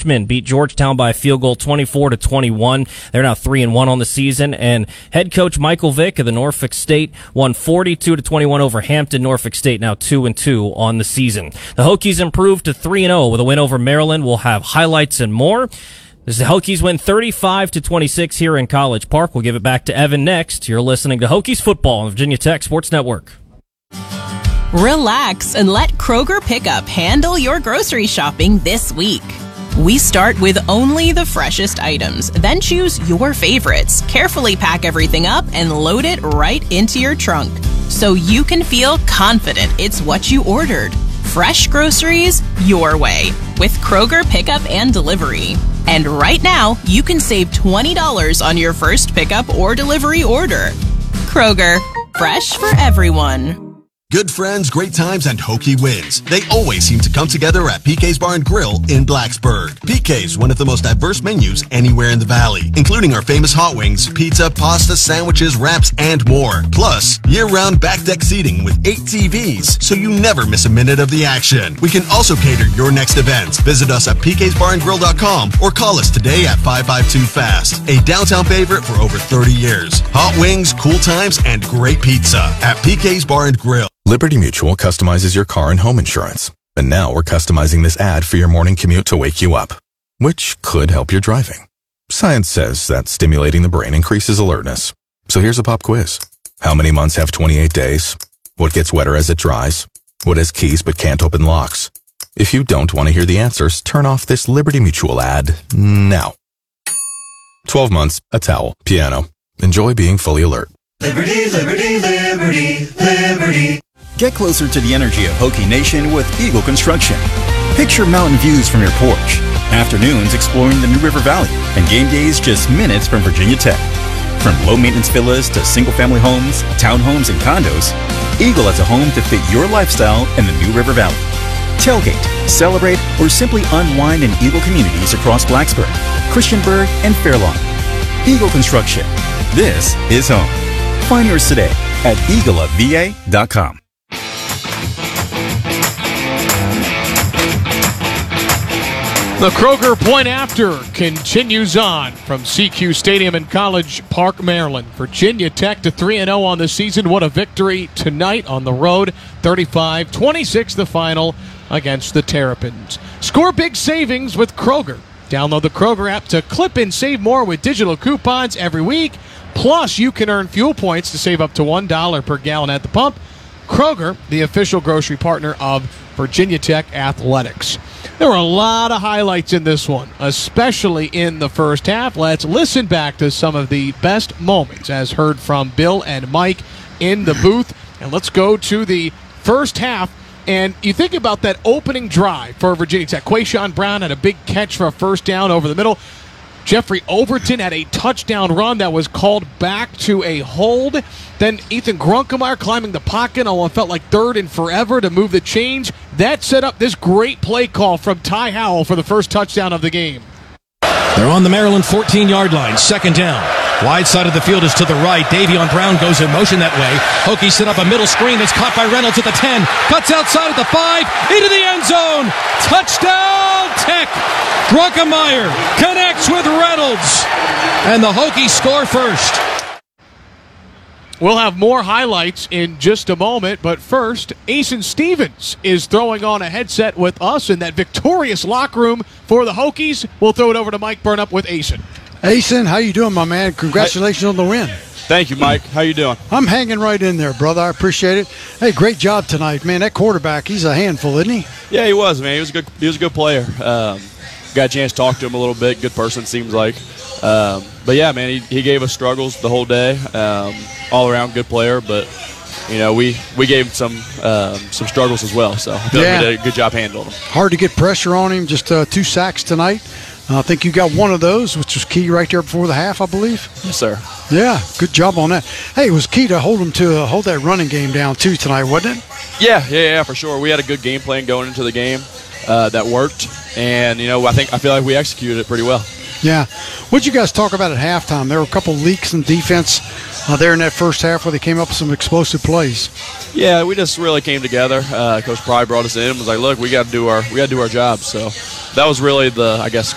Richmond beat Georgetown by a field goal 24-21. They're now 3-1 on the season. And head coach Michael Vick of the Norfolk State won 42-21 over Hampton. Norfolk State now 2-2 on the season. The Hokies improved to 3-0 with a win over Maryland. We'll have highlights and more. As the Hokies win 35-26 here in College Park. We'll give it back to Evan next. You're listening to Hokies Football on Virginia Tech Sports Network. Relax and let Kroger Pickup handle your grocery shopping this week. We start with only the freshest items, then choose your favorites, carefully pack everything up, and load it right into your trunk so you can feel confident it's what you ordered. Fresh groceries your way with Kroger Pickup and Delivery. And right now, you can save $20 on your first pickup or delivery order. Kroger, fresh for everyone. Good friends, great times, and Hokie wins. They always seem to come together at PK's Bar and Grill in Blacksburg. PK's, one of the most diverse menus anywhere in the valley, including our famous hot wings, pizza, pasta, sandwiches, wraps, and more. Plus, year-round back deck seating with 8 TVs, so you never miss a minute of the action. We can also cater your next events. Visit us at pksbarandgrill.com or call us today at 552-FAST. A downtown favorite for over 30 years. Hot wings, cool times, and great pizza at PK's Bar and Grill. Liberty Mutual customizes your car and home insurance. And now we're customizing this ad for your morning commute to wake you up, which could help your driving. Science says that stimulating the brain increases alertness. So here's a pop quiz. How many months have 28 days? What gets wetter as it dries? What has keys but can't open locks? If you don't want to hear the answers, turn off this Liberty Mutual ad now. 12 months, a towel, piano. Enjoy being fully alert. Liberty, liberty, liberty, liberty. Get closer to the energy of Hokie Nation with Eagle Construction. Picture mountain views from your porch, afternoons exploring the New River Valley, and game days just minutes from Virginia Tech. From low-maintenance villas to single-family homes, townhomes, and condos, Eagle has a home to fit your lifestyle in the New River Valley. Tailgate, celebrate, or simply unwind in Eagle communities across Blacksburg, Christiansburg, and Fairlawn. Eagle Construction. This is home. Find yours today at eagleofva.com. The Kroger Point After continues on from CQ Stadium in College Park, Maryland. Virginia Tech to 3-0 on the season. What a victory tonight on the road. 35-26 the final against the Terrapins. Score big savings with Kroger. Download the Kroger app to clip and save more with digital coupons every week. Plus, you can earn fuel points to save up to $1 per gallon at the pump. Kroger, the official grocery partner of Virginia Tech Athletics. There were a lot of highlights in this one, especially in the first half. Let's listen back to some of the best moments as heard from Bill and Mike in the booth. And let's go to the first half. And you think about that opening drive for Virginia Tech. Quayshawn Brown had a big catch for a first down over the middle. Jeffrey Overton had a touchdown run that was called back to a hold. Then Ethan Grunkemeyer climbing the pocket on what felt like third and forever to move the change. That set up this great play call from Ty Howell for the first touchdown of the game. They're on the Maryland 14-yard line, second down. Wide side of the field is to the right. Davion Brown goes in motion that way. Hokies set up a middle screen that's caught by Reynolds at the 10. Cuts outside at the 5. Into the end zone. Touchdown, Tech. Grunkemeyer connects with Reynolds. And the Hokies score first. We'll have more highlights in just a moment, but first, Asen Stevens is throwing on a headset with us in that victorious locker room for the Hokies. We'll throw it over to Mike Burnup with Asen. Asen, how you doing, my man? Congratulations on the win. Thank you, Mike. How you doing? I'm hanging right in there, brother. I appreciate it. Hey, great job tonight, man. That quarterback, he's a handful, isn't he? Yeah, he was, man. He was a good player. Got a chance to talk to him a little bit. Good person, seems like. But yeah, man, he gave us struggles the whole day. All around good player, but you know we gave him some struggles as well. So I feel like we did a good job handling them. Hard to get pressure on him. Just 2 sacks tonight. I think you got one of those, which was key right there before the half, I believe. Yes, sir. Yeah, good job on that. Hey, it was key to hold that running game down too tonight, wasn't it? Yeah, for sure. We had a good game plan going into the game that worked, and you know I feel like we executed it pretty well. Yeah. What'd you guys talk about at halftime? There were a couple leaks in defense there in that first half where they came up with some explosive plays. Yeah, we just really came together. Coach Pry brought us in and was like, look, we got to do our job. So that was really the